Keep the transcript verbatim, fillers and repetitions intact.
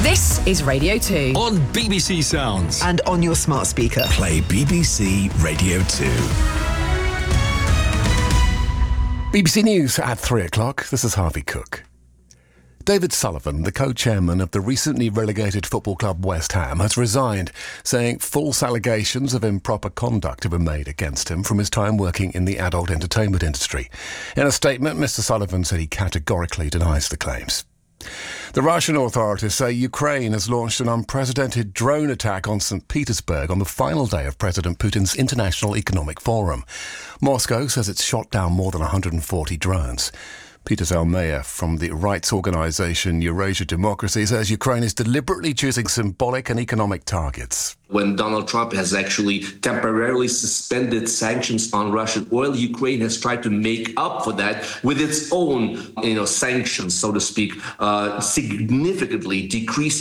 This is Radio two. On B B C Sounds. And on your smart speaker. Play B B C Radio two. B B C News at three o'clock. This is Harvey Cook. David Sullivan, the co-chairman of the recently relegated football club West Ham, has resigned, saying false allegations of improper conduct have been made against him from his time working in the adult entertainment industry. In a statement, Mr Sullivan said he categorically denies the claims. The Russian authorities say Ukraine has launched an unprecedented drone attack on Saint Petersburg on the final day of President Putin's International Economic Forum. Moscow says it's shot down more than one hundred forty drones. Peter Zalmaya from the rights organisation Eurasia Democracy says Ukraine is deliberately choosing symbolic and economic targets. When Donald Trump has actually temporarily suspended sanctions on Russian oil, Ukraine has tried to make up for that with its own, you know, sanctions, so to speak, uh, significantly decreasing